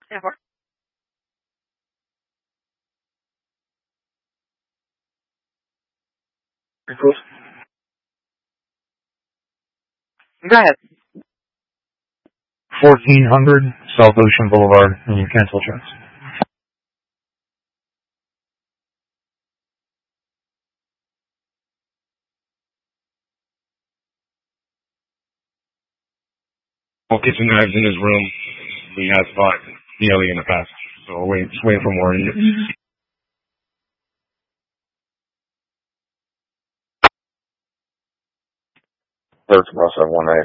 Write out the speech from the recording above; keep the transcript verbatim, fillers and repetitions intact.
Yeah, what? Cool. Go ahead. fourteen hundred South Ocean Boulevard in Kensal Tracks. Well, kitchen knives in his room. He has fought daily in the past, so we're waiting, just waiting for more. Third from us on one A.